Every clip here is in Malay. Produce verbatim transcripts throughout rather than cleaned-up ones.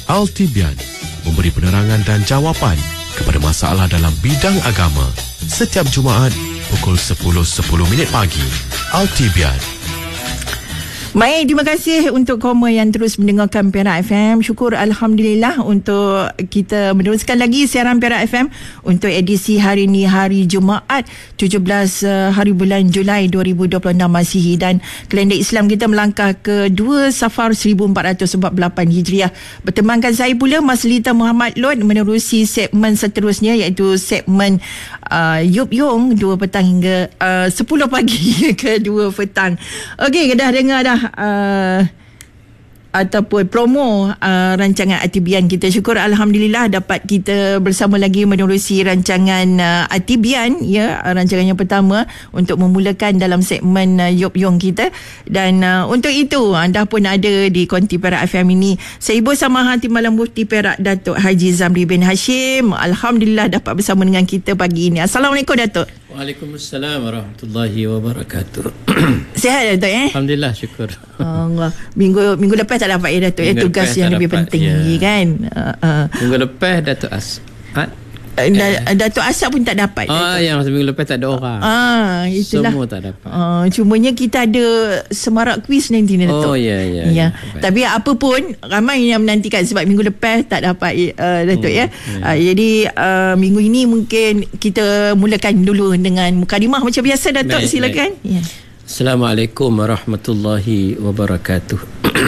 Al-Tibian memberi penerangan dan jawapan kepada masalah dalam bidang agama setiap Jumaat pukul sepuluh sepuluh minit pagi. Al-Tibian. Baik, terima kasih untuk koma yang terus mendengarkan Perak F M. Syukur Alhamdulillah untuk kita meneruskan lagi siaran Perak F M untuk edisi hari ini, hari Jumaat tujuh belas hari bulan Julai dua ribu dua puluh enam Masihi, dan kalender Islam kita melangkah ke dua Safar seribu empat ratus empat puluh lapan Hijriah. Bertemankan saya pula Mas Lita Muhammad Lot menerusi segmen seterusnya, iaitu segmen uh, Yup Yung dua petang hingga uh, sepuluh pagi ke dua petang. Okey, dah dengar dah Uh, ataupun promo uh, rancangan Atibian kita. Syukur Alhamdulillah dapat kita bersama lagi menerusi rancangan uh, Atibian, ya, rancangan yang pertama untuk memulakan dalam segmen uh, Yup Yung kita. Dan uh, untuk itu anda pun ada di Konti Perak F M ini. Saya Ibu Samaha Timbalan Mufti Perak, Datuk Haji Zamri bin Hashim, Alhamdulillah dapat bersama dengan kita pagi ini. Assalamualaikum Datuk. Waalaikumsalam warahmatullahi wabarakatuh. Sihat Datuk eh? Alhamdulillah, syukur. Allah. Minggu minggu lepas tak dapat ya Datuk, ya, tugas yang lebih dapat, penting ya. Lagi kan. Uh, uh. Minggu lepas Datuk Asad. Da, Datuk Asad pun tak dapat. Ah, yang minggu lepas tak ada orang. Ah, itulah. Semua tak dapat. Ah, cumanya kita ada semarak kuis nanti ni Datuk. Oh ya ya. Ya. ya. Tapi apa pun ramai yang menantikan sebab minggu lepas tak dapat uh, Datuk hmm, ya. ya. Uh, jadi uh, minggu ini mungkin kita mulakan dulu dengan mukadimah macam biasa Datuk. Baik, silakan. Baik. Ya. Assalamualaikum warahmatullahi wabarakatuh.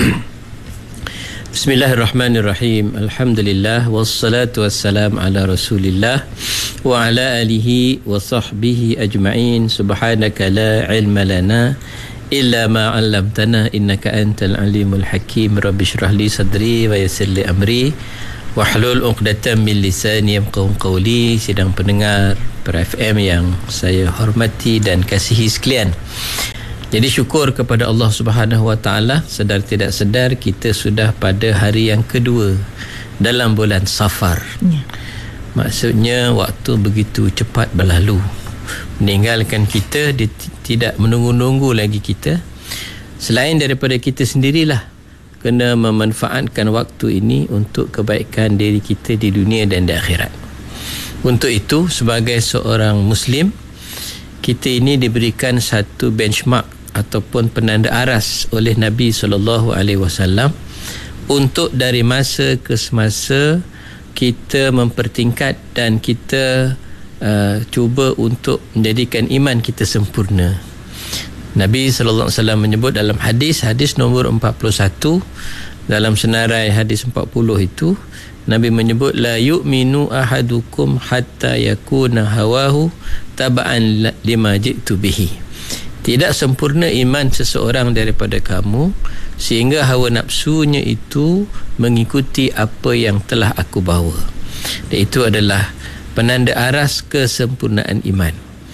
Bismillahirrahmanirrahim. Alhamdulillah wassalatu wassalam ala Rasulillah wa ala alihi wa sahbihi ajma'in. Subhanaka la ilma lana illa ma 'allamtana innaka antal alimul hakim. Rabbi shrah li sadri wa yassir li amri wahlul 'uqdatam min lisani yafqahu qawli. Sidang pendengar Perak F M yang saya hormati dan kasihi sekalian. Jadi syukur kepada Allah Subhanahu Wa Taala, sedar tidak sedar kita sudah pada hari yang kedua dalam bulan Safar. Ya. Maksudnya waktu begitu cepat berlalu, meninggalkan kita, dia t- tidak menunggu-nunggu lagi kita. Selain daripada kita sendirilah kena memanfaatkan waktu ini untuk kebaikan diri kita di dunia dan di akhirat. Untuk itu sebagai seorang Muslim, kita ini diberikan satu benchmark ataupun penanda aras oleh Nabi sallallahu alaihi wasallam untuk dari masa ke semasa kita mempertingkat dan kita uh, cuba untuk menjadikan iman kita sempurna. Nabi sallallahu alaihi wasallam menyebut dalam hadis hadis nombor empat puluh satu dalam senarai hadis empat puluh itu, Nabi menyebut la yu'minu ahadukum hatta yakuna hawahu taba'an lima ji'tu bihi. Tidak sempurna iman seseorang daripada kamu sehingga hawa nafsunya itu mengikuti apa yang telah aku bawa. Dan itu adalah penanda aras kesempurnaan iman.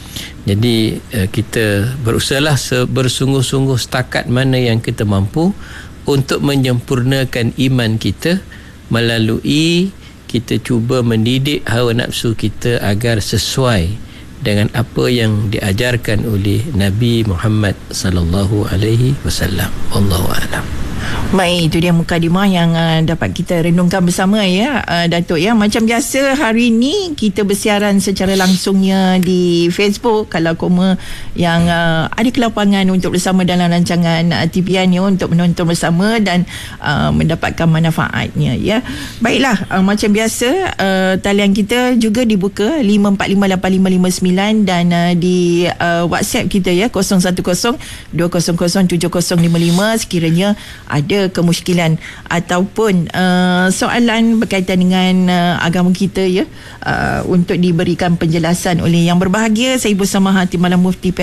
Jadi kita berusahalah bersungguh-sungguh setakat mana yang kita mampu untuk menyempurnakan iman kita melalui kita cuba mendidik hawa nafsu kita agar sesuai dengan apa yang diajarkan oleh Nabi Muhammad sallallahu alaihi wasallam. Wallahu a'lam. Baik, itu dia mukadimah yang uh, dapat kita renungkan bersama ya uh, Datuk ya. Macam biasa hari ini kita bersiaran secara langsungnya di Facebook kalau koma yang uh, ada kelapangan untuk bersama dalam rancangan Atibian ya, untuk menonton bersama dan uh, mendapatkan manfaatnya ya. Baiklah, uh, macam biasa uh, talian kita juga dibuka lima empat lima lapan lima lima sembilan dan uh, di uh, WhatsApp kita ya kosong satu kosong dua kosong kosong tujuh kosong lima lima sekiranya ada kemusykilan ataupun uh, soalan berkaitan dengan uh, agama kita ya, uh, untuk diberikan penjelasan oleh yang berbahagia Saya Ibu Samaha Timbalan Mufti